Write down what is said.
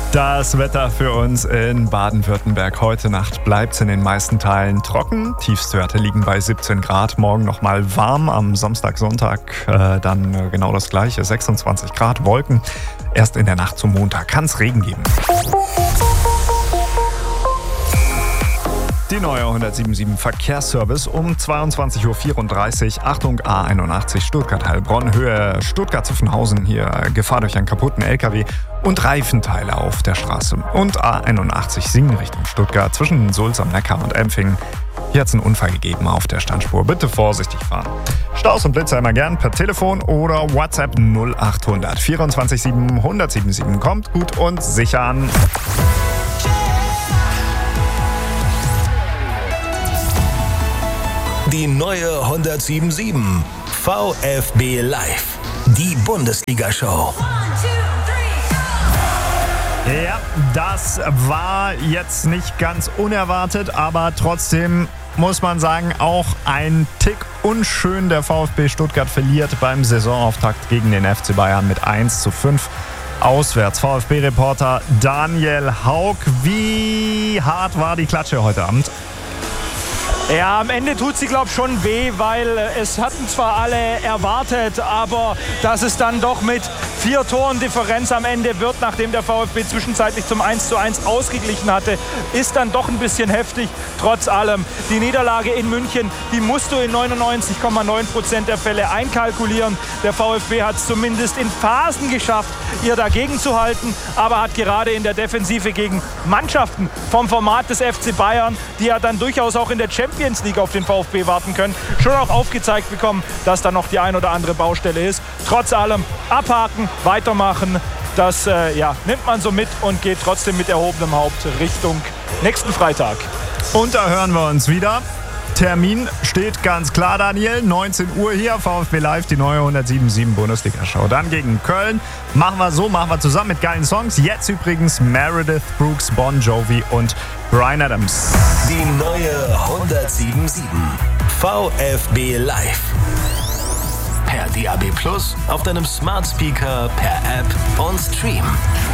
Das Wetter für uns in Baden-Württemberg. Heute Nacht bleibt es in den meisten Teilen trocken. Tiefstwerte liegen bei 17 Grad. Morgen nochmal warm. Am Samstag, Sonntag dann genau das gleiche. 26 Grad, Wolken. Erst in der Nacht zum Montag kann es Regen geben. Die neue 177 Verkehrsservice um 22.34 Uhr. Achtung, A81 Stuttgart-Heilbronn, Höhe Stuttgart-Zuffenhausen. Hier Gefahr durch einen kaputten LKW und Reifenteile auf der Straße. Und A81 Singen Richtung Stuttgart zwischen Sulz am Neckar und Empfingen. Hier hat es einen Unfall gegeben auf der Standspur. Bitte vorsichtig fahren. Staus und Blitzer immer gern per Telefon oder WhatsApp 0800 24 7 1077. Kommt gut und sicher an. Die neue 177 VfB Live. Die Bundesliga-Show. Ja, das war jetzt nicht ganz unerwartet, aber trotzdem muss man sagen, auch ein Tick unschön. Der VfB Stuttgart verliert beim Saisonauftakt gegen den FC Bayern mit 1:5 auswärts. VfB-Reporter Daniel Haug, wie hart war die Klatsche heute Abend? Ja, am Ende tut sie, glaube ich, schon weh, weil es hatten zwar alle erwartet, aber dass es dann doch mit 4 Toren Differenz am Ende wird, nachdem der VfB zwischenzeitlich zum 1:1 ausgeglichen hatte, ist dann doch ein bisschen heftig. Trotz allem, die Niederlage in München, die musst du in 99,9% der Fälle einkalkulieren. Der VfB hat es zumindest in Phasen geschafft, ihr dagegen zu halten, aber hat gerade in der Defensive gegen Mannschaften vom Format des FC Bayern, die ja dann durchaus auch in der Champions League auf den VfB warten können, schon auch aufgezeigt bekommen, dass da noch die ein oder andere Baustelle ist. Trotz allem abhaken, weitermachen, das nimmt man so mit und geht trotzdem mit erhobenem Haupt Richtung nächsten Freitag. Und da hören wir uns wieder. Termin steht ganz klar, Daniel. 19 Uhr hier, VfB Live, die neue 177 Bundesliga-Show. Dann gegen Köln. Machen wir zusammen mit geilen Songs. Jetzt übrigens Meredith Brooks, Bon Jovi und Bryan Adams. Die neue 177 VfB Live. Per DAB+, auf deinem Smart Speaker, per App und Stream.